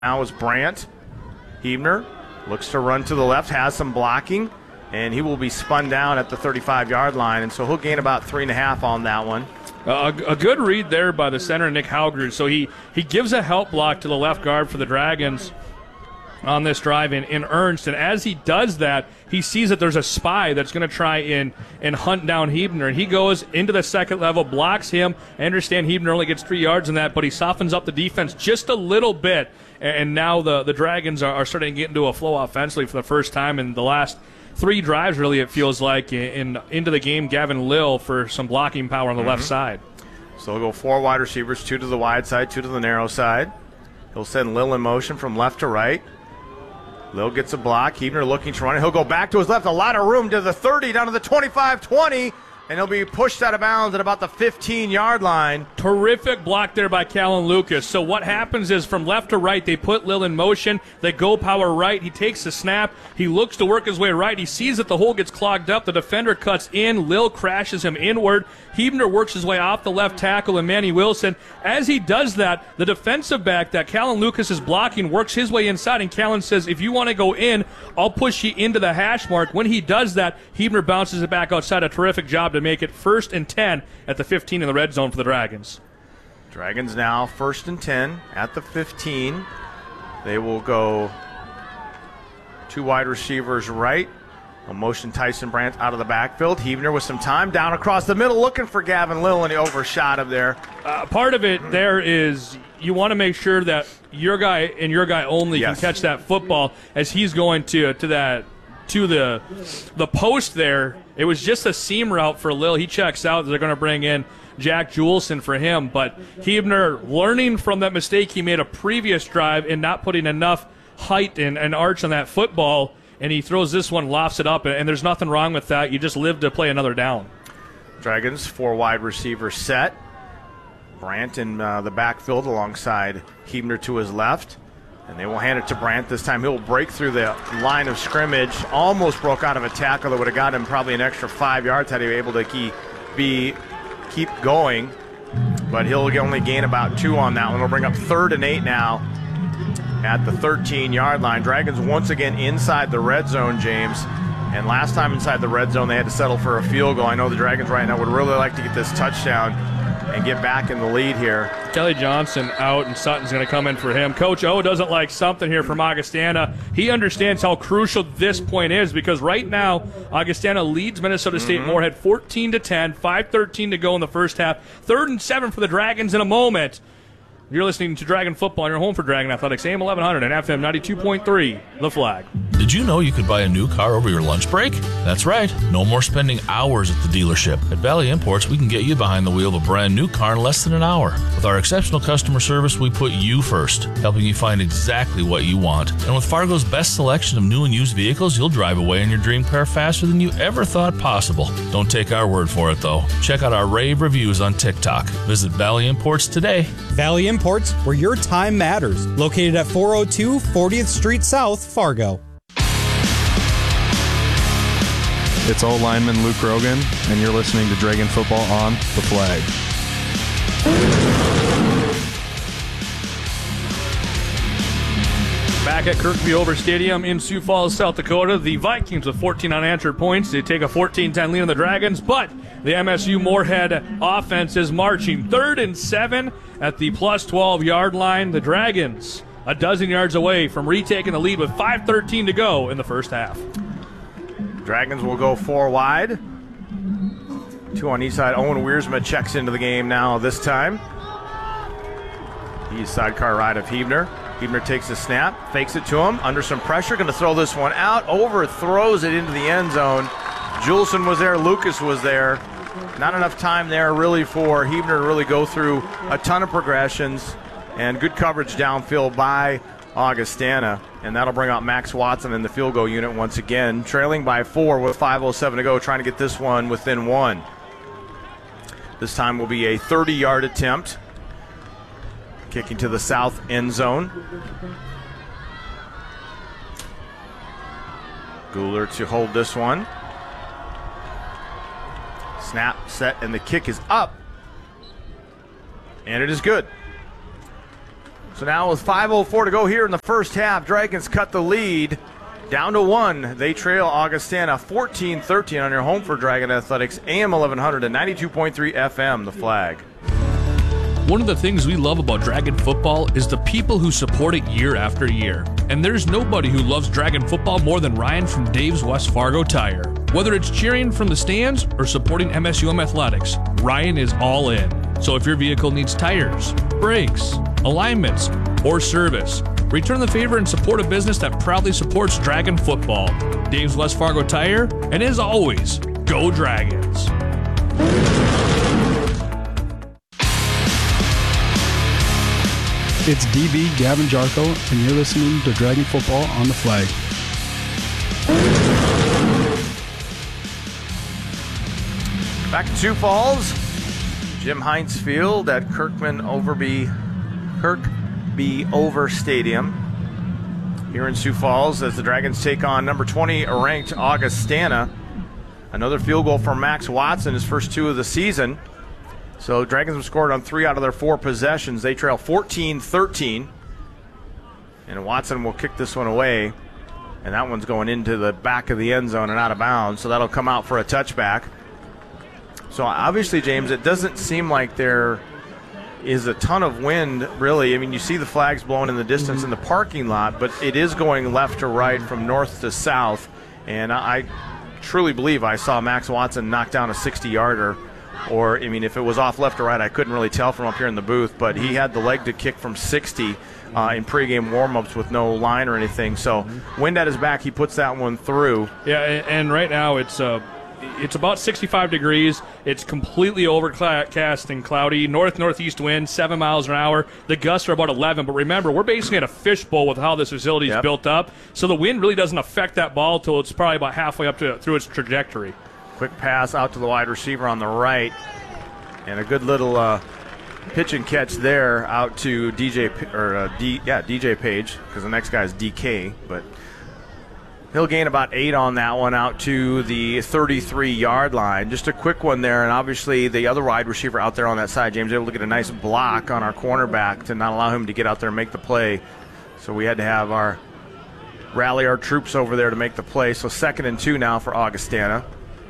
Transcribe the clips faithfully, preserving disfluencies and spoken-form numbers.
Now is Brandt. Huebner looks to run to the left, has some blocking, and he will be spun down at the thirty-five-yard line, and so he'll gain about three and a half on that one. Uh, a, a good read there by the center, Nick Hauger. So he, he gives a help block to the left guard for the Dragons on this drive in, in Ernst, and as he does that, he sees that there's a spy that's going to try and, and hunt down Huebner, and he goes into the second level, blocks him. I understand Huebner only gets three yards in that, but he softens up the defense just a little bit, and now the, the Dragons are, are starting to get into a flow offensively for the first time in the last three drives, really, it feels like, in, in into the game. Gavin Lill for some blocking power on the mm-hmm. left side. So he'll go four wide receivers, two to the wide side, two to the narrow side. He'll send Lill in motion from left to right. Lill gets a block. Huebner looking to run it. He'll go back to his left. A lot of room to the thirty, down to the twenty-five twenty, and he'll be pushed out of bounds at about the fifteen-yard line. Terrific block there by Callan Lucas. So what happens is from left to right, they put Lill in motion. They go power right. He takes the snap. He looks to work his way right. He sees that the hole gets clogged up. The defender cuts in. Lill crashes him inward. Huebner works his way off the left tackle, and Manny Wilson. As he does that, the defensive back that Callan Lucas is blocking works his way inside, and Callan says, if you want to go in, I'll push you into the hash mark. When he does that, Huebner bounces it back outside. A terrific job to make it first and ten at the fifteen in the red zone for the Dragons. Dragons now first and ten at the fifteen. They will go two wide receivers right. A motion Tyson Brandt out of the backfield. Huebner with some time down across the middle looking for Gavin Lill, and he overshot him there. Uh, part of it there is you want to make sure that your guy and your guy only yes. can catch that football as he's going to to that to the the post there. It was just a seam route for Lill. He checks out. They're going to bring in Jack Juleson for him. But Huebner, learning from that mistake he made a previous drive in not putting enough height and, and arch on that football, and he throws this one, lofts it up, and there's nothing wrong with that. You just live to play another down. Dragons, four wide receiver set. Brandt in uh, the backfield alongside Huebner to his left. And they will hand it to Brandt this time. He'll break through the line of scrimmage. Almost broke out of a tackle that would have got him probably an extra five yards had he been able to keep, be, keep going. But he'll only gain about two on that one. He'll bring up third and eight now at the thirteen-yard line. Dragons once again inside the red zone, James. And last time inside the red zone, they had to settle for a field goal. I know the Dragons right now would really like to get this touchdown and get back in the lead here. Kelly Johnson out, and Sutton's going to come in for him. Coach O doesn't like something here from Augustana. He understands how crucial this point is because right now, Augustana leads Minnesota State mm-hmm. Moorhead fourteen to ten, five thirteen to go in the first half. Third and seven for the Dragons in a moment. You're listening to Dragon Football on your home for Dragon Athletics, A M eleven hundred and F M ninety-two point three, The Flag. Did you know you could buy a new car over your lunch break? That's right. No more spending hours at the dealership. At Valley Imports, we can get you behind the wheel of a brand new car in less than an hour. With our exceptional customer service, we put you first, helping you find exactly what you want. And with Fargo's best selection of new and used vehicles, you'll drive away in your dream car faster than you ever thought possible. Don't take our word for it, though. Check out our rave reviews on TikTok. Visit Valley Imports today. Valley Imports, where your time matters. Located at four oh two fortieth Street South, Fargo. It's O-lineman Luke Rogan, and you're listening to Dragon Football on The Flag. Back at Kirkby Over Stadium in Sioux Falls, South Dakota, the Vikings with fourteen unanswered points. They take a fourteen ten lead on the Dragons, but the M S U Moorhead offense is marching. Third and seven at the plus twelve-yard line. The Dragons a dozen yards away from retaking the lead with five thirteen to go in the first half. Dragons will go four wide. Two on each side. Owen Wiersma checks into the game now this time. He's sidecar right of Huebner. Huebner takes the snap, fakes it to him, under some pressure, going to throw this one out, overthrows it into the end zone. Juleson was there, Lucas was there. Not enough time there really for Huebner to really go through a ton of progressions, and good coverage downfield by Augustana, and that'll bring out Max Watson in the field goal unit once again, trailing by four with five oh seven to go, trying to get this one within one. This time will be a thirty-yard attempt. Kicking to the south end zone. Guler to hold this one. Snap, set, and the kick is up. And it is good. So now with five oh four to go here in the first half, Dragons cut the lead down to one. They trail Augustana fourteen thirteen on your home for Dragon Athletics, A M eleven hundred and ninety-two point three F M, The Flag. One of the things we love about Dragon football is the people who support it year after year. And there's nobody who loves Dragon football more than Ryan from Dave's West Fargo Tire. Whether it's cheering from the stands or supporting M S U M Athletics, Ryan is all in. So if your vehicle needs tires, brakes, alignments, or service, return the favor and support a business that proudly supports Dragon football. Dave's West Fargo Tire, and as always, go Dragons. It's D B Gavin Jarko, and you're listening to Dragon Football on the Flag. Back to Sioux Falls, Jim Heinz Field at Kirkman Overby, Kirkby Over Stadium here in Sioux Falls as the Dragons take on number twenty ranked Augustana. Another field goal for Max Watson, his first two of the season. So Dragons have scored on three out of their four possessions. They trail fourteen thirteen. And Watson will kick this one away. And that one's going into the back of the end zone and out of bounds. So that'll come out for a touchback. So obviously, James, it doesn't seem like there is a ton of wind, really. I mean, you see the flags blowing in the distance mm-hmm. in the parking lot, but it is going left to right from north to south. And I truly believe I saw Max Watson knock down a sixty-yarder. Or, I mean, if it was off left or right, I couldn't really tell from up here in the booth, but he had the leg to kick from sixty uh, in pregame warm-ups with no line or anything. So wind at his back, he puts that one through. Yeah, and, and right now it's uh, it's about sixty-five degrees. It's completely overcast and cloudy. North-northeast wind, seven miles an hour. The gusts are about eleven. But remember, we're basically in a fishbowl with how this facility is yep. built up. So the wind really doesn't affect that ball until it's probably about halfway up to through its trajectory. Quick pass out to the wide receiver on the right. And a good little uh, pitch and catch there out to D J or uh, D, yeah D J Page, because the next guy is D K, but he'll gain about eight on that one out to the thirty-three yard line. Just a quick one there, and obviously the other wide receiver out there on that side, James, able to get a nice block on our cornerback to not allow him to get out there and make the play. So we had to have our rally our troops over there to make the play. So second and two now for Augustana.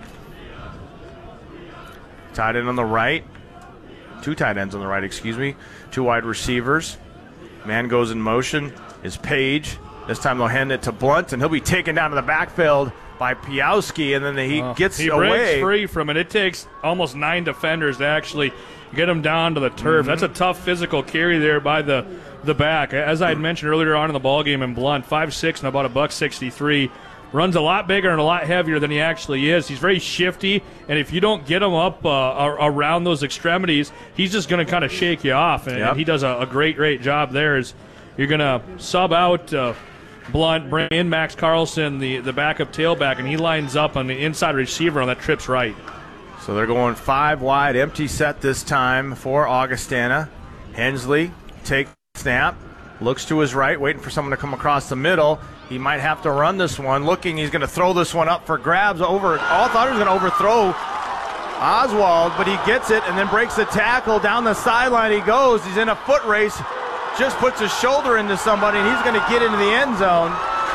Tight end on the right. Two tight ends on the right, excuse me. Two wide receivers. Man goes in motion is Page. This time they'll hand it to Blunt, and he'll be taken down to the backfield by Piowski, and then he uh, gets he away. He breaks free from it. It takes almost nine defenders to actually get him down to the turf. Mm-hmm. That's a tough physical carry there by the, the back. As I had mentioned earlier on in the ballgame, in Blunt, five six and about a buck sixty-three. Runs a lot bigger and a lot heavier than he actually is. He's very shifty, and if you don't get him up uh, around those extremities, he's just going to kind of shake you off. And, yep. and he does a, a great, great job there. Is you're going to sub out uh, Blunt, bring in Max Carlson, the, the backup tailback, and he lines up on the inside receiver on that trips right. So they're going five wide, empty set this time for Augustana. Hensley takes snap, looks to his right, waiting for someone to come across the middle. He might have to run this one. Looking, he's going to throw this one up for grabs. Over. All thought he was going to overthrow Oswald, but he gets it and then breaks the tackle. Down the sideline he goes. He's in a foot race. Just puts his shoulder into somebody, and he's going to get into the end zone.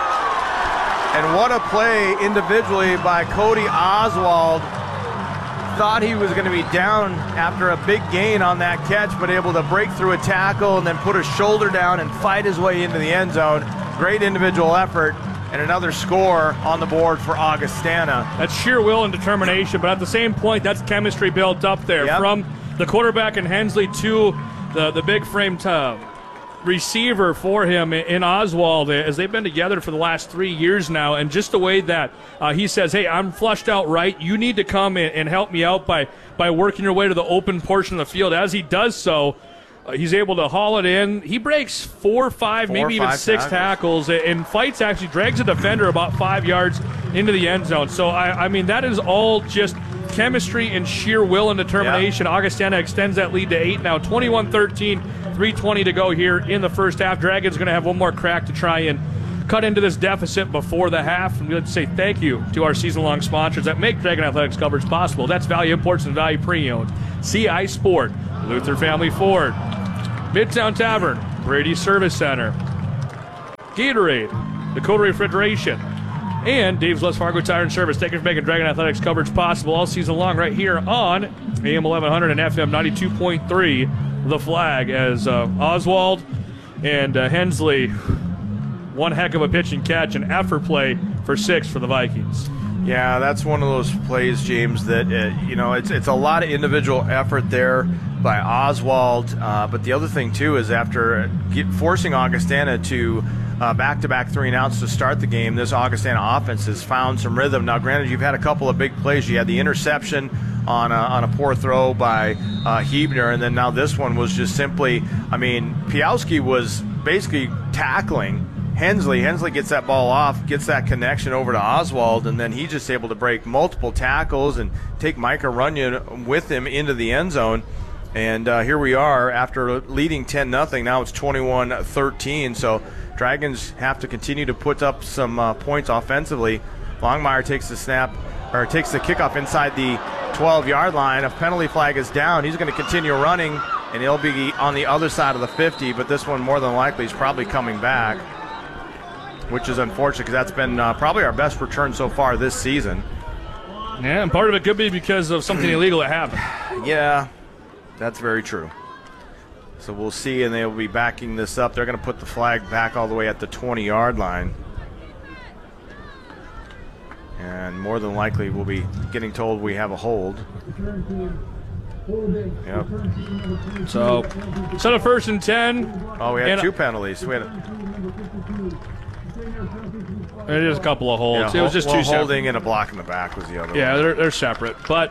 And what a play individually by Cody Oswald. Thought he was going to be down after a big gain on that catch, but able to break through a tackle and then put his shoulder down and fight his way into the end zone. Great individual effort, and another score on the board for Augustana. That's sheer will and determination, but at the same point, that's chemistry built up there. Yep. From the quarterback in Hensley to the, the big frame uh, receiver for him in Oswald, as they've been together for the last three years now, and just the way that uh, he says, hey, I'm flushed out right. You need to come in and help me out by, by working your way to the open portion of the field. As he does so, Uh, he's able to haul it in. He breaks four, five, four, maybe even five six tackles. tackles, and fights actually drags a defender about five yards into the end zone. So, I, I mean, that is all just chemistry and sheer will and determination. Yeah. Augustana extends that lead to eight now, twenty-one thirteen, three twenty to go here in the first half. Dragons going to have one more crack to try and cut into this deficit before the half. And we'd like to say thank you to our season-long sponsors that make Dragon Athletics coverage possible. That's Value Imports and Value Pre-Owned, C I Sport, Luther Family Ford, Midtown Tavern, Brady Service Center, Gatorade, Dakota Refrigeration, and Dave's West Fargo Tire and Service. Thank you for making Dragon Athletics coverage possible all season long right here on A M eleven hundred and F M ninety-two point three, The Flag, as uh, Oswald and uh, Hensley, one heck of a pitch and catch, an effort play for six for the Vikings. Yeah, that's one of those plays, James, that, uh, you know, it's it's a lot of individual effort there by Oswald. Uh, but the other thing, too, is after get, forcing Augustana to uh, back-to-back three and outs to start the game, this Augustana offense has found some rhythm. Now, granted, you've had a couple of big plays. You had the interception on a, on a poor throw by uh, Hebner, and then now this one was just simply, I mean, Piowski was basically tackling Hensley. Hensley gets that ball off, gets that connection over to Oswald, and then he's just able to break multiple tackles and take Micah Runyon with him into the end zone. And uh, here we are after leading ten nothing. Now it's twenty-one thirteen. So Dragons have to continue to put up some uh, points offensively. Longmire takes the snap, or takes the kickoff inside the twelve-yard line. A penalty flag is down. He's going to continue running, and he'll be on the other side of the fifty, but this one more than likely is probably coming back, which is unfortunate because that's been uh, probably our best return so far this season. Yeah, and part of it could be because of something illegal that happened. Yeah, that's very true. So we'll see, and they'll be backing this up. They're going to put the flag back all the way at the twenty-yard line. And more than likely we'll be getting told we have a hold. Yep. So, instead of first and ten. Oh, we had and two penalties. We had a, There's a couple of holds. yeah, it was just well, two separate. holding and a block in the back was the other Yeah, one. they're, they're separate. But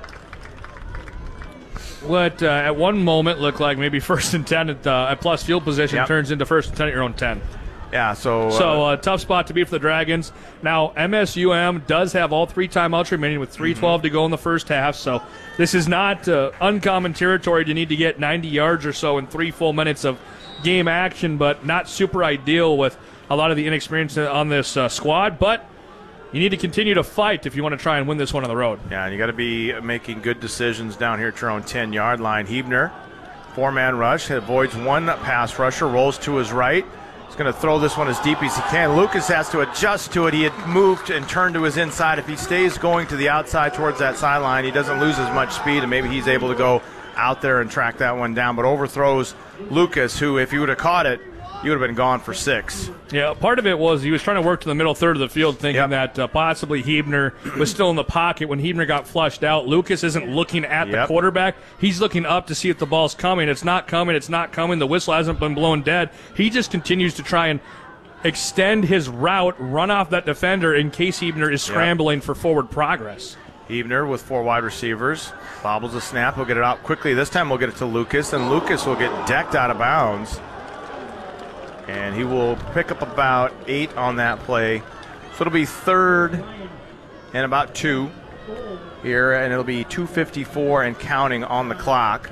what uh, at one moment looked like maybe first and ten at, uh, at plus field position Yep. turns into first and ten at your own ten. Yeah, so... Uh, So a uh, tough spot to be for the Dragons. Now, M S U M does have all three timeouts remaining with three twelve Mm-hmm. to go in the first half. So this is not uh, uncommon territory to need to get ninety yards or so in three full minutes of game action, but not super ideal with a lot of the inexperience on this uh, squad. But you need to continue to fight if you want to try and win this one on the road. Yeah, and you got to be making good decisions down here at your own ten-yard line. Hebner, four-man rush, avoids one pass rusher, rolls to his right. He's going to throw this one as deep as he can. Lucas has to adjust to it. He had moved and turned to his inside. If he stays going to the outside towards that sideline, he doesn't lose as much speed, and maybe he's able to go out there and track that one down. But overthrows Lucas, who, if he would have caught it, you would have been gone for six. Yeah, part of it was he was trying to work to the middle third of the field, thinking Yep. that uh, possibly Hebner was still in the pocket. When Hebner got flushed out, Lucas isn't looking at the Yep. quarterback. He's looking up to see if the ball's coming. It's not coming. It's not coming. The whistle hasn't been blown dead. He just continues to try and extend his route, run off that defender in case Hebner is scrambling for forward progress. Hebner with four wide receivers. Bobbles the snap. He'll get it out quickly. This time we'll get it to Lucas, and Lucas will get decked out of bounds. And he will pick up about eight on that play. So it'll be third and about two here, and it'll be two fifty-four and counting on the clock.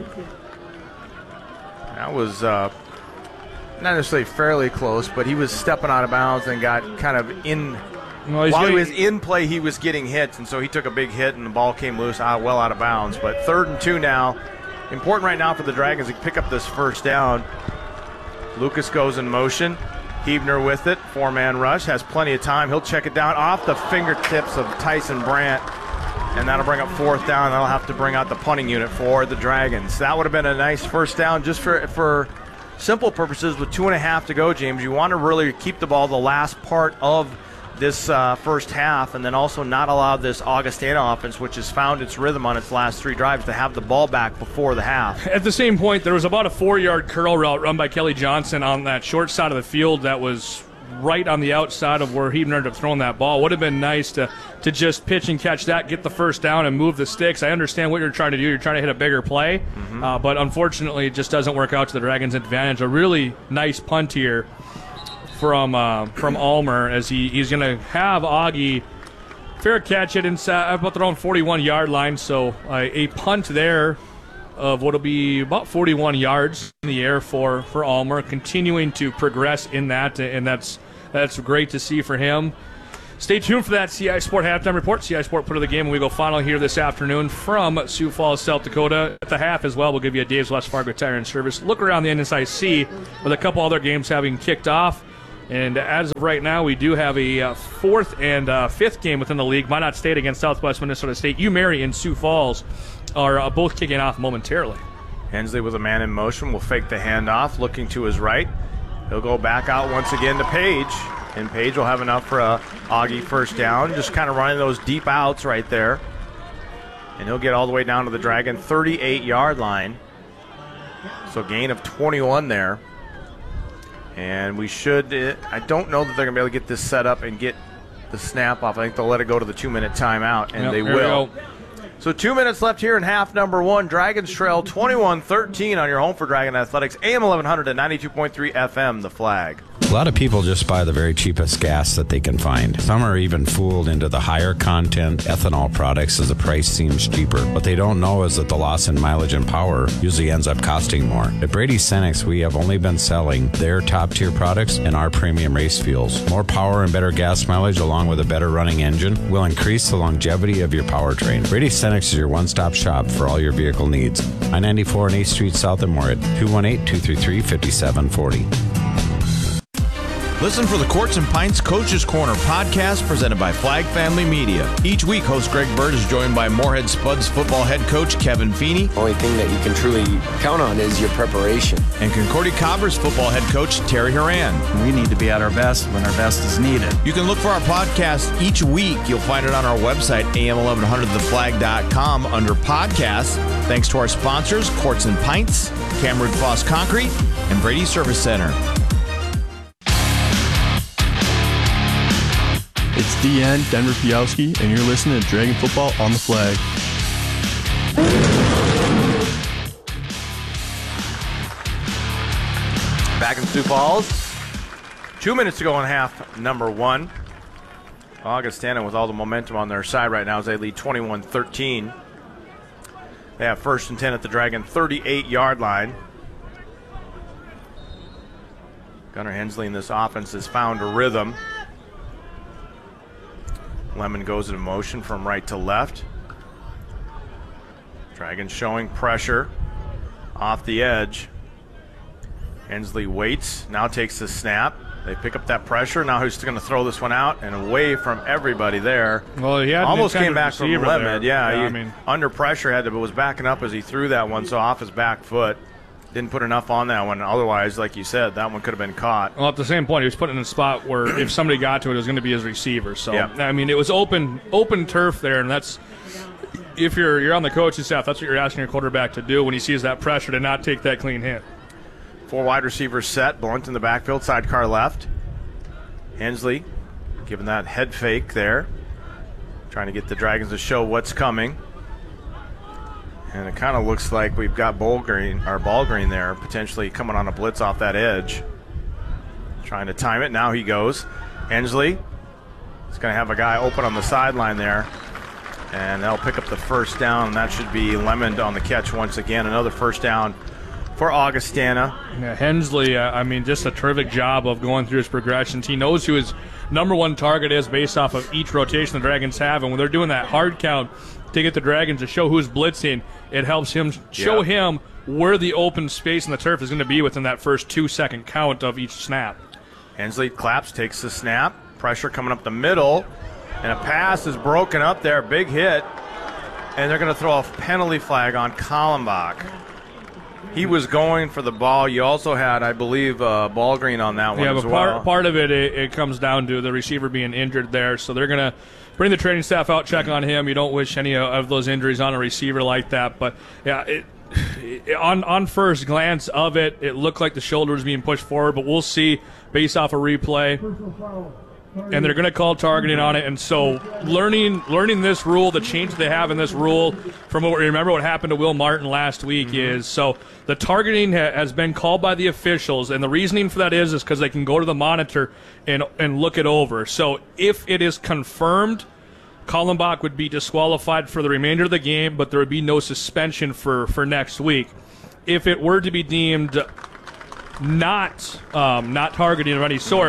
That was uh, not necessarily fairly close, but he was stepping out of bounds and got kind of in. Well, he's While he getting- was in play, he was getting hit, and so he took a big hit, and the ball came loose, out, well out of bounds. But third and two now. Important right now for the Dragons to pick up this first down. Lucas goes in motion. Hebner with it. Four-man rush. Has plenty of time. He'll check it down off the fingertips of Tyson Brandt. And that'll bring up fourth down. That'll have to bring out the punting unit for the Dragons. That would have been a nice first down just for for simple purposes with two and a half to go, James. You want to really keep the ball the last part of this uh, first half, and then also not allow this Augustana offense, which has found its rhythm on its last three drives, to have the ball back before the half. At the same point, there was about a four-yard curl route run by Kelly Johnson on that short side of the field that was right on the outside of where he ended up throwing that ball. Would have been nice to, to just pitch and catch that, get the first down, and move the sticks. I understand what you're trying to do. You're trying to hit a bigger play, mm-hmm. uh, but unfortunately it just doesn't work out to the Dragons' advantage. A really nice punt here from uh, from Almer, as he, he's going to have Augie fair catch it inside about their own forty-one-yard line. So uh, a punt there of what will be about forty-one yards in the air for, for Almer, continuing to progress in that, and that's that's great to see for him. Stay tuned for that C I Sport halftime report. C I Sport put of the game when we go final here this afternoon from Sioux Falls, South Dakota. At the half as well, we'll give you a Dave's West Fargo Tire and Service look around the N S I C with a couple other games having kicked off. And as of right now, we do have a uh, fourth and uh, fifth game within the league. Minot State against Southwest Minnesota State. UMary and Sioux Falls are uh, both kicking off momentarily. Hensley with a man in motion will fake the handoff, looking to his right. He'll go back out once again to Page. And Page will have enough for a Augie first down. Just kind of running those deep outs right there. And he'll get all the way down to the Dragon thirty-eight-yard line. So gain of twenty-one there. And we should, I don't know that they're going to be able to get this set up and get the snap off. I think they'll let it go to the two-minute timeout, and yep, they will. So two minutes left here in half number one. Dragons trail twenty-one thirteen on your home for Dragon Athletics. A M eleven hundred and ninety-two point three F M, The Flag. A lot of people just buy the very cheapest gas that they can find. Some are even fooled into the higher content ethanol products as the price seems cheaper. What they don't know is that the loss in mileage and power usually ends up costing more. At Brady Cenex, we have only been selling their top-tier products and our premium race fuels. More power and better gas mileage along with a better running engine will increase the longevity of your powertrain. Brady Cenex is your one-stop shop for all your vehicle needs. I ninety-four and eighth Street South in Moorhead, two one eight, two three three, five seven four zero. Listen for the Quartz and Pints Coach's Corner podcast presented by Flag Family Media. Each week, host Greg Bird is joined by Moorhead Spuds football head coach Kevin Feeney. The only thing that you can truly count on is your preparation. And Concordia Cobbers football head coach Terry Horan. We need to be at our best when our best is needed. You can look for our podcast each week. You'll find it on our website, A M eleven hundred the flag dot com, under podcasts. Thanks to our sponsors, Quartz and Pints, Cameron Foss Concrete, and Brady Service Center. It's D N Denver Piowski, and you're listening to Dragon Football on the Flag. Back in Sioux Falls. Two minutes to go in half number one. Augustana with all the momentum on their side right now as they lead twenty-one thirteen. They have first and ten at the Dragon thirty-eight-yard line. Gunnar Hensley in this offense has found a rhythm. Lemon goes in motion from right to left. Dragons showing pressure off the edge. Hensley waits, now takes the snap. They pick up that pressure. Now he's going to throw this one out and away from everybody there. Well, he had almost came back from Lemon. Yeah, yeah he, I mean, under pressure had to, but was backing up as he threw that one, so off his back foot. Didn't put enough on that one. Otherwise, like you said, that one could have been caught. Well, at the same point, he was put in a spot where if somebody got to it, it was going to be his receiver. So, yeah. I mean, it was open open turf there, and that's if you're you're on the coaching staff, that's what you're asking your quarterback to do when he sees that pressure, to not take that clean hit. Four wide receivers set. Blunt in the backfield, sidecar left. Hensley giving that head fake there, trying to get the Dragons to show what's coming. And it kind of looks like we've got Ballgreen, or Ballgreen there, potentially coming on a blitz off that edge. Trying to time it. Now he goes. Hensley is going to have a guy open on the sideline there. And they'll pick up the first down, and that should be Lemon on the catch once again. Another first down for Augustana. Yeah, Hensley, uh, I mean, just a terrific job of going through his progressions. He knows who his number one target is based off of each rotation the Dragons have. And when they're doing that hard count to get the Dragons to show who's blitzing, it helps him show yeah. him where the open space in the turf is going to be within that first two-second count of each snap. Hensley claps, takes the snap. Pressure coming up the middle. And a pass is broken up there. Big hit. And they're going to throw a penalty flag on Kallenbach. He was going for the ball. You also had, I believe, uh, Ballgreen on that one yeah, as but well. part, part of it, it, it comes down to the receiver being injured there. So they're going to bring the training staff out, check on him. You don't wish any of those injuries on a receiver like that. But, yeah, it, it, on, on first glance of it, it looked like the shoulder was being pushed forward. But we'll see based off a replay. And they're going to call targeting on it. And so learning learning this rule, the change they have in this rule from what we remember what happened to Will Martin last week mm-hmm. is so the targeting ha- has been called by the officials. And the reasoning for that is is because they can go to the monitor and, and look it over. So if it is confirmed, Kallenbach would be disqualified for the remainder of the game, but there would be no suspension for, for next week. If it were to be deemed not um, not targeting of any sorts,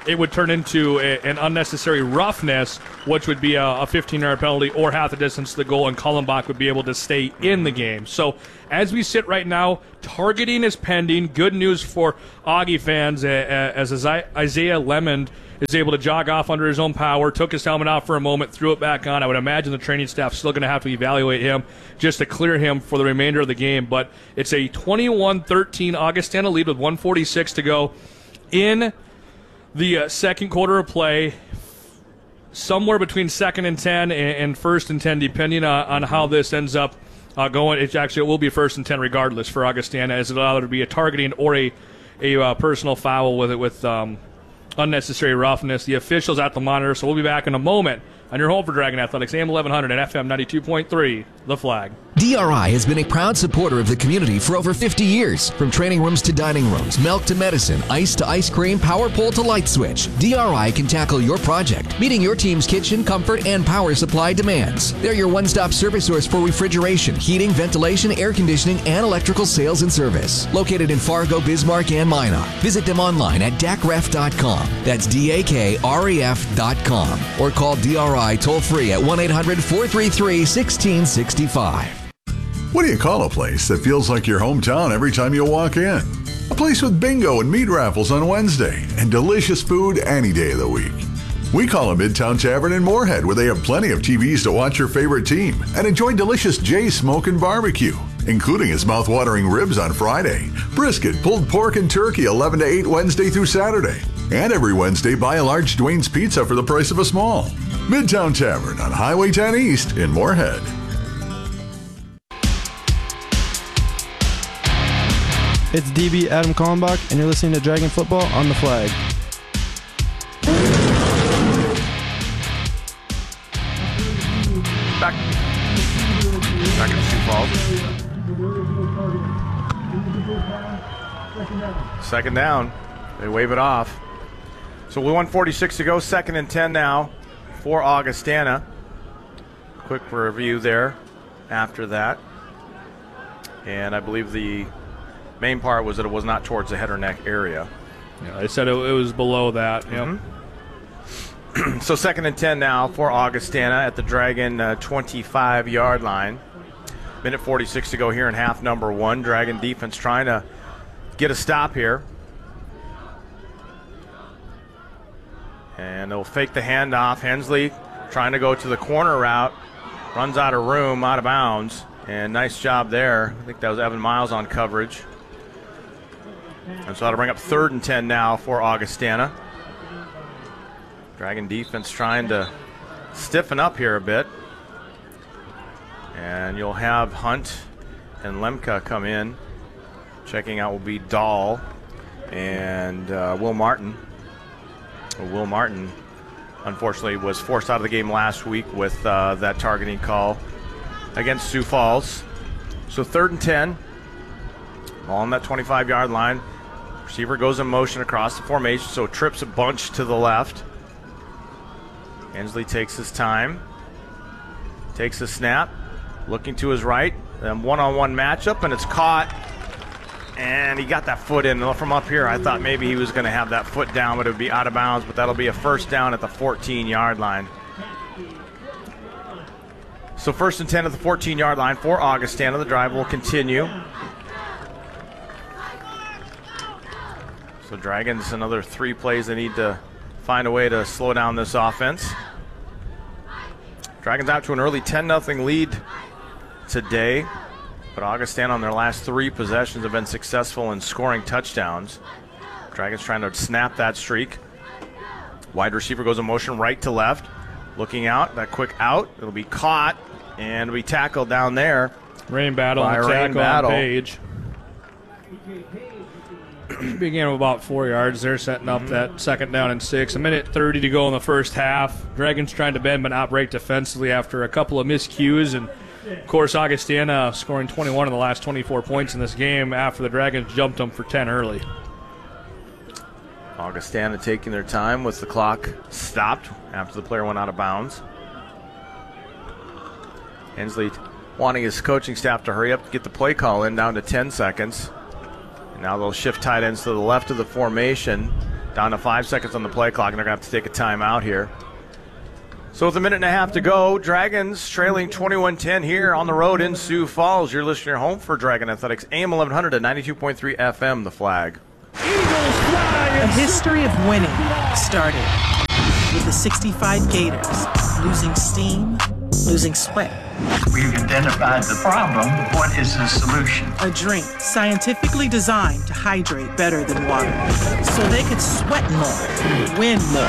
it would turn into a, an unnecessary roughness, which would be a fifteen-yard penalty or half the distance to the goal, and Kallenbach would be able to stay in the game. So as we sit right now, targeting is pending. Good news for Augie fans as Isaiah Lemond is able to jog off under his own power, took his helmet off for a moment, threw it back on. I would imagine the training staff is still going to have to evaluate him just to clear him for the remainder of the game. But it's a twenty-one thirteen Augustana lead with one forty-six to go in the uh, second quarter of play, somewhere between second and ten and, and first and ten, depending on, on how this ends up uh, going. It's actually, it will be first and ten regardless for Augustana, as it allowed to be a targeting or a, a uh, personal foul with it with um, unnecessary roughness. The officials at the monitor, so we'll be back in a moment on your home for Dragon Athletics, A M eleven hundred and F M ninety-two point three, The Flag. D R I has been a proud supporter of the community for over fifty years. From training rooms to dining rooms, milk to medicine, ice to ice cream, power pole to light switch, D R I can tackle your project, meeting your team's kitchen, comfort, and power supply demands. They're your one-stop service source for refrigeration, heating, ventilation, air conditioning, and electrical sales and service. Located in Fargo, Bismarck, and Minot. Visit them online at D A C R E F dot com. That's D A K R E F dot com. Or call D R I toll-free at one eight hundred four three three one six six five. What do you call a place that feels like your hometown every time you walk in? A place with bingo and meat raffles on Wednesday and delicious food any day of the week. We call a Midtown Tavern in Moorhead, where they have plenty of T Vs to watch your favorite team and enjoy delicious Jay's Smoke and Barbecue, including its mouth-watering ribs on Friday, brisket, pulled pork, and turkey eleven to eight Wednesday through Saturday. And every Wednesday, buy a large Dwayne's Pizza for the price of a small. Midtown Tavern on Highway ten East in Moorhead. It's D B Adam Kallenbach, and you're listening to Dragon Football on The Flag. Back, back in Sioux Falls. Second down. They wave it off. So we one forty-six to go. Second and ten now for Augustana. Quick review there after that. And I believe the main part was that it was not towards the head or neck area. Yeah, they said it, it was below that. Yep. Mm-hmm. So second and ten now for Augustana at the Dragon uh, twenty-five-yard line. Minute forty-six to go here in half number one. Dragon defense trying to get a stop here. And they'll fake the handoff. Hensley trying to go to the corner route. Runs out of room, out of bounds. And nice job there. I think that was Evan Miles on coverage. And so that'll bring up third and ten now for Augustana. Dragon defense trying to stiffen up here a bit. And you'll have Hunt and Lemke come in. Checking out will be Dahl and uh, Will Martin. Well, Will Martin, unfortunately, was forced out of the game last week with uh, that targeting call against Sioux Falls. So third and ten. Ball on that twenty-five-yard line. Receiver goes in motion across the formation, so trips a bunch to the left. Hensley takes his time. Takes a snap. Looking to his right. Then one-on-one matchup, and it's caught. And he got that foot in from up here. I thought maybe he was going to have that foot down, but it would be out of bounds. But that'll be a first down at the fourteen-yard line. So first and ten at the fourteen-yard line for Augustana. The drive will continue. So Dragons, another three plays they need to find a way to slow down this offense. Dragons out to an early ten nothing lead today. But Augustana on their last three possessions have been successful in scoring touchdowns. Dragons trying to snap that streak. Wide receiver goes in motion right to left. Looking out, that quick out. It'll be caught and be tackled down there. Rain battle by on the Rain tackle battle. on Page. Began with about four yards. They're setting up mm-hmm. that second down and six. A minute thirty to go in the first half. Dragons trying to bend but not break defensively after a couple of miscues. And, of course, Augustana scoring twenty-one of the last twenty-four points in this game after the Dragons jumped them for ten early. Augustana taking their time with the clock stopped after the player went out of bounds. Hensley wanting his coaching staff to hurry up to get the play call in down to ten seconds. And now they'll shift tight ends to the left of the formation. Down to five seconds on the play clock, and they're going to have to take a timeout here. So with a minute and a half to go, Dragons trailing twenty-one ten here on the road in Sioux Falls. You're listening to home for Dragon Athletics, A M eleven hundred at ninety-two point three F M, The Flag. A history of winning started with the sixty-five Gators losing steam, losing sweat. We've identified the problem. What is the solution? A drink scientifically designed to hydrate better than water so they could sweat more, win more,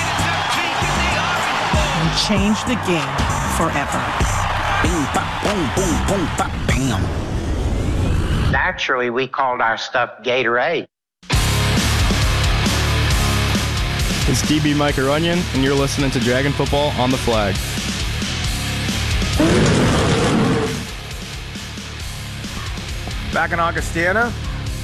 and change the game forever. Bing, bop, boom, boom, boom, bop, bam. Naturally, we called our stuff Gatorade. It's D B Mike Runyon, and you're listening to Dragon Football on The Flag. Back in Augustana.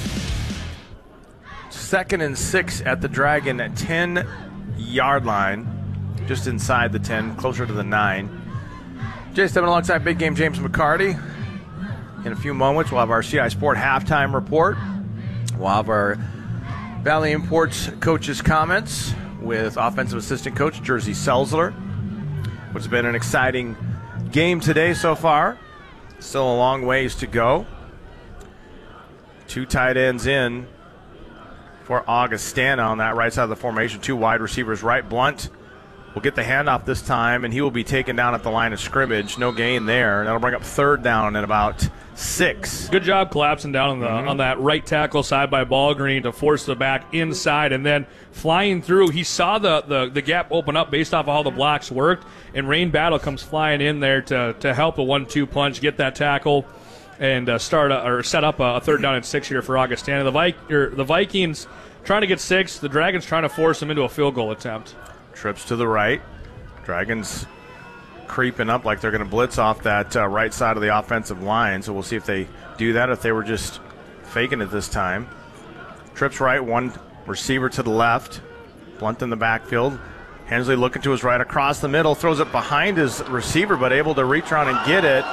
Second and six at the Dragon ten-yard line. Just inside the ten, closer to the nine. Jay Stebbin alongside Big Game James McCarty. In a few moments, we'll have our C I Sport halftime report. We'll have our Valley Imports coaches' comments with offensive assistant coach Jersey Selzler. What's been an exciting game today so far. Still a long ways to go. Two tight ends in for Augustana on that right side of the formation. Two wide receivers right. Blunt will get the handoff this time, and he will be taken down at the line of scrimmage. No gain there. That'll bring up third down at about six. Good job collapsing down on the mm-hmm. on that right tackle side by Ballgreen to force the back inside, and then flying through. He saw the, the, the gap open up based off of how the blocks worked, and Rain Battle comes flying in there to, to help a one two punch, get that tackle, and uh, start a, or set up a, a third down and six here for Augustana. The, Vi- or the Vikings trying to get six. The Dragons trying to force them into a field goal attempt. Trips to the right. Dragons creeping up like they're going to blitz off that uh, right side of the offensive line. So we'll see if they do that, if they were just faking it this time. Trips right, one receiver to the left. Blunt in the backfield. Hensley looking to his right across the middle, throws it behind his receiver, but able to reach around and get it.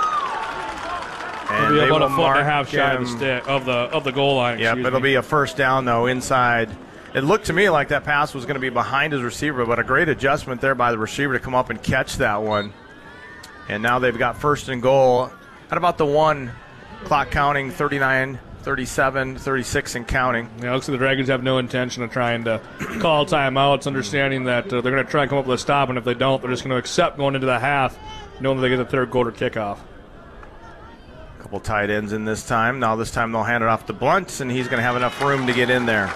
And it'll be about a foot and a half shy of the, stick, of the of the goal line. Yep, it'll me. be a first down, though, inside. It looked to me like that pass was going to be behind his receiver, but a great adjustment there by the receiver to come up and catch that one. And now they've got first and goal at about the one, clock counting, thirty-nine, thirty-seven, thirty-six and counting. Yeah, it looks like the Dragons have no intention of trying to call timeouts, understanding that uh, they're going to try and come up with a stop, and if they don't, they're just going to accept going into the half, knowing that they get the third quarter kickoff. Couple tight ends in this time. Now this time they'll hand it off to Blunt, and he's going to have enough room to get in there.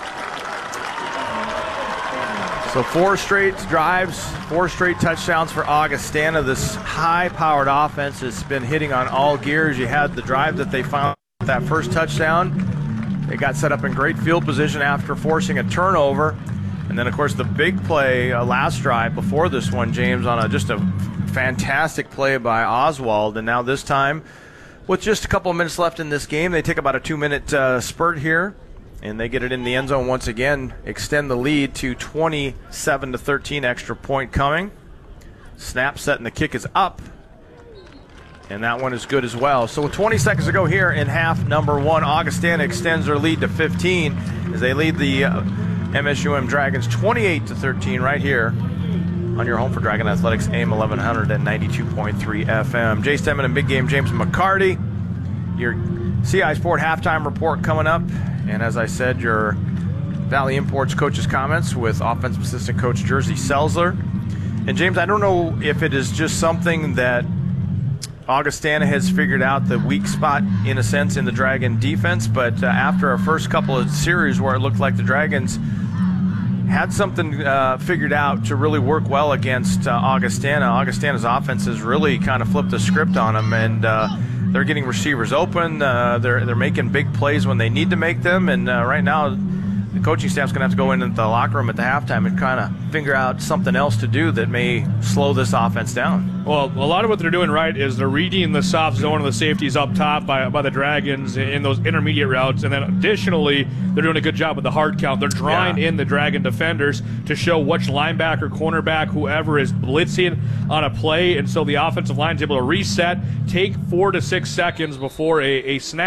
So four straight drives, four straight touchdowns for Augustana. This high-powered offense has been hitting on all gears. You had the drive that they found that first touchdown. They got set up in great field position after forcing a turnover. And then, of course, the big play uh, last drive before this one, James, on a, just a fantastic play by Oswald. And now this time, with just a couple of minutes left in this game, they take about a two-minute uh, spurt here. And they get it in the end zone once again, extend the lead to twenty-seven to thirteen, extra point coming. Snap set and the kick is up. And that one is good as well. So with twenty seconds to go here in half number one, Augustana extends their lead to fifteen as they lead the uh, M S U M Dragons twenty-eight to thirteen right here on your home for Dragon Athletics, A M eleven hundred at ninety-two point three F M. Jay Stemmen and Big Game James McCarty. Your C I Sport halftime report coming up. And as I said, your Valley Imports coach's comments with offensive assistant coach Jersey Selzler. And James, I don't know if it is just something that Augustana has figured out, the weak spot in a sense in the Dragon defense, but uh, after our first couple of series where it looked like the Dragons had something uh, figured out to really work well against uh, Augustana, Augustana's offense has really kind of flipped the script on them, and uh, they're getting receivers open. Uh, they're they're making big plays when they need to make them. And uh, right now, the coaching staff's going to have to go into the locker room at the halftime and kind of figure out something else to do that may slow this offense down. Well, a lot of what they're doing right is they're reading the soft zone of the safeties up top by by the Dragons in those intermediate routes. And then additionally, they're doing a good job with the hard count. They're drawing yeah. in the Dragon defenders to show which linebacker, cornerback, whoever is blitzing on a play. And so the offensive line is able to reset, take four to six seconds before a, a snap,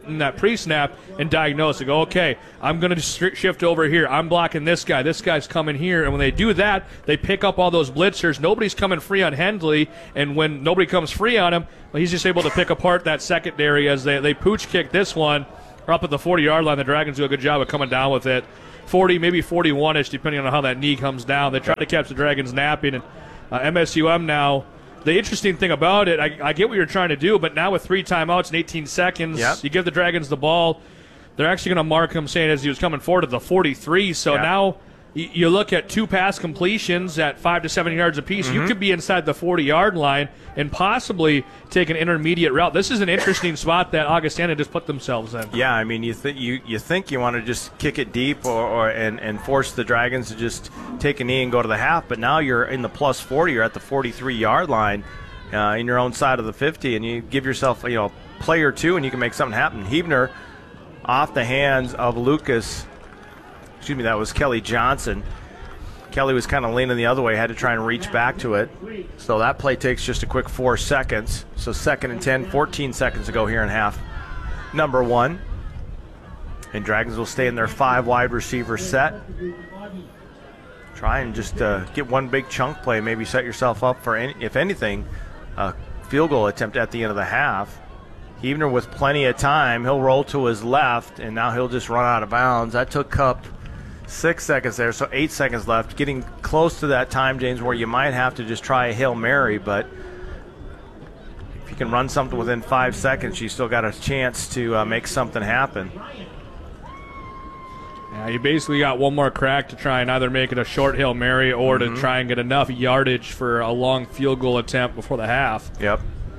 in that pre-snap and diagnose and go, okay, I'm going to shift over here. I'm blocking this guy. This guy's coming here. And when they do that, they pick up all those blitzers. Nobody's coming free on Hendley, and when nobody comes free on him, well, he's just able to pick apart that secondary as they, they pooch kick this one. Up at the forty-yard line, the Dragons do a good job of coming down with it. forty, maybe forty-one-ish, depending on how that knee comes down. They try to catch the Dragons napping. And uh, M S U M now, the interesting thing about it, I, I get what you're trying to do, but now with three timeouts and eighteen seconds, yep. you give the Dragons the ball. They're actually going to mark him, saying as he was coming forward to the forty-three. So yep. now y- you look at two pass completions at five to seven yards apiece. Mm-hmm. You could be inside the forty-yard line and possibly take an intermediate route. This is an interesting spot that Augustana just put themselves in. Yeah, I mean, you, th- you, you think you want to just kick it deep or, or and, and force the Dragons to just take a knee and go to the half, but now you're in the plus forty. You're at the forty-three-yard line uh, in your own side of the fifty, and you give yourself, you know, a play or two, and you can make something happen. Huebner off the hands of Lucas. Excuse me, that was Kelly Johnson. Kelly was kind of leaning the other way, had to try and reach back to it. So that play takes just a quick four seconds. So second and ten, fourteen seconds to go here in half number one. And Dragons will stay in their five wide receiver set. Try and just uh, get one big chunk play, maybe set yourself up for, any, if anything, a field goal attempt at the end of the half. Huebner with plenty of time. He'll roll to his left, and now he'll just run out of bounds. That took Cup six seconds there, so eight seconds left. Getting close to that time, James, where you might have to just try a Hail Mary, but if you can run something within five seconds, you still got a chance to uh, make something happen. Yeah, you basically got one more crack to try and either make it a short Hail Mary or mm-hmm. to try and get enough yardage for a long field goal attempt before the half. Yep.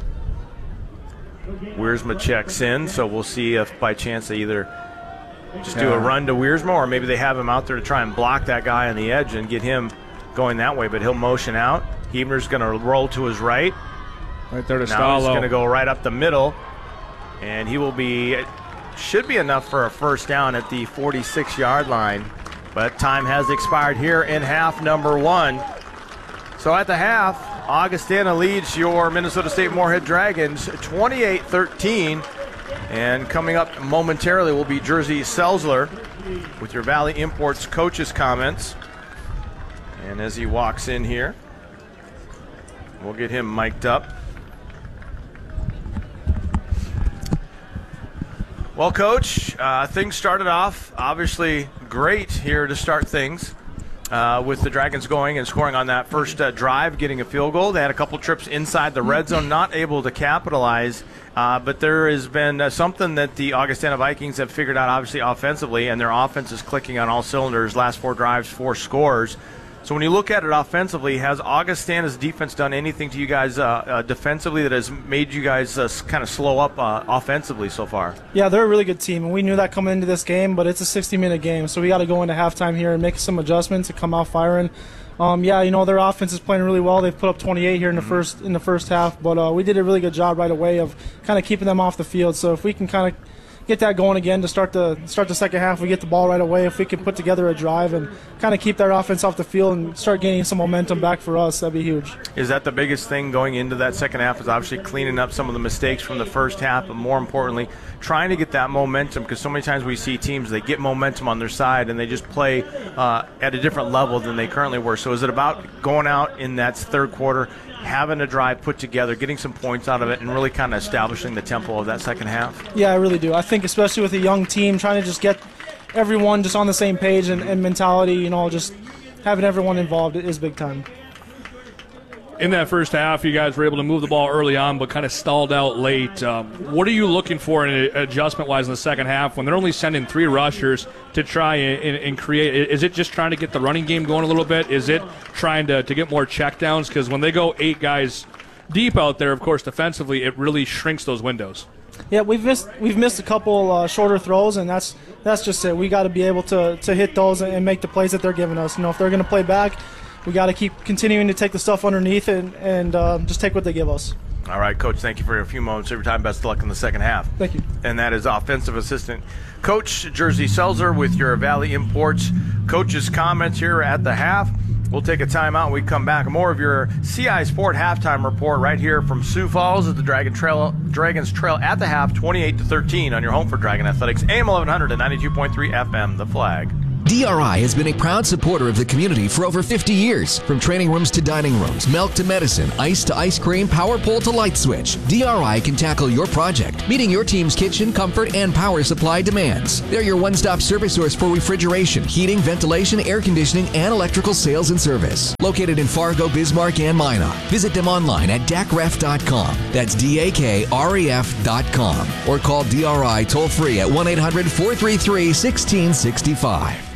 Wiersma checks in, so we'll see if by chance they either just do a run to Wiersma, or maybe they have him out there to try and block that guy on the edge and get him going that way, but he'll motion out. Huebner's going to roll to his right. Right there to Stallo. Now he's going to go right up the middle, and he will be, should be enough for a first down at the forty-six-yard line, but time has expired here in half number one. So at the half, Augustana leads your Minnesota State Moorhead Dragons twenty-eight thirteen. And coming up momentarily will be Jersey Selzler with your Valley Imports coaches comments. And as he walks in here, we'll get him mic'd up. Well, Coach, uh, things started off obviously great here to start things. Uh, with the Dragons going and scoring on that first uh, drive, getting a field goal. They had a couple trips inside the red zone, not able to capitalize. Uh, but there has been uh, something that the Augustana Vikings have figured out, obviously, offensively, and their offense is clicking on all cylinders. Last four drives, four scores. So when you look at it offensively, has Augustana's defense done anything to you guys uh, uh, defensively that has made you guys uh, kind of slow up uh, offensively so far? Yeah, they're a really good team, and we knew that coming into this game, but it's a sixty-minute game, so we got to go into halftime here and make some adjustments and come out firing. Um, yeah, you know, their offense is playing really well. They've put up twenty-eight here in the mm-hmm. first in the first half, but uh, we did a really good job right away of kind of keeping them off the field. So if we can kind of get that going again to start the start the second half, we get the ball right away. If we can put together a drive and kind of keep their offense off the field and start gaining some momentum back for us, that'd be huge. Is that the biggest thing going into that second half, is obviously cleaning up some of the mistakes from the first half, but more importantly, trying to get that momentum? Because so many times we see teams, they get momentum on their side and they just play uh, at a different level than they currently were. So is it about going out in that third quarter, having a drive put together, getting some points out of it, and really kind of establishing the tempo of that second half? Yeah, I really do. I think especially with a young team, trying to just get everyone just on the same page and, and mentality, you know, just having everyone involved is big time. In that first half, you guys were able to move the ball early on, but kind of stalled out late. Um, what are you looking for in adjustment-wise in the second half when they're only sending three rushers to try and, and create? Is it just trying to get the running game going a little bit? Is it trying to, to get more checkdowns? Because when they go eight guys deep out there, of course, defensively, it really shrinks those windows. Yeah, we've missed we've missed a couple uh, shorter throws, and that's that's just it. We got to be able to to hit those and make the plays that they're giving us. You know, if they're going to play back, we got to keep continuing to take the stuff underneath and, and uh, just take what they give us. All right, Coach, thank you for a few moments every time. Best of luck in the second half. Thank you. And that is offensive assistant Coach Jersey Selzer with your Valley Imports coach's comments here at the half. We'll take a timeout when we come back. More of your C I Sport halftime report right here from Sioux Falls at the Dragon Trail, Dragons Trail at the half, twenty-eight to thirteen on your home for Dragon Athletics. A M eleven hundred and ninety-two point three F M, The Flag. D R I has been a proud supporter of the community for over fifty years. From training rooms to dining rooms, milk to medicine, ice to ice cream, power pole to light switch, D R I can tackle your project, meeting your team's kitchen, comfort, and power supply demands. They're your one-stop service source for refrigeration, heating, ventilation, air conditioning, and electrical sales and service. Located in Fargo, Bismarck, and Minot. Visit them online at D A C R E F dot com. That's D A K R E F dot com. Or call D R I toll-free at one eight hundred four three three one six six five.